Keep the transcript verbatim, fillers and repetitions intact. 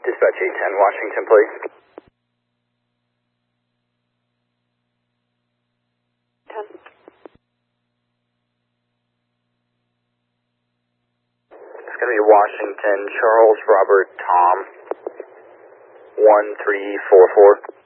Dispatch eight ten, Washington, please. ten. It's going to be Washington, Charles, Robert, Tom, one three four four.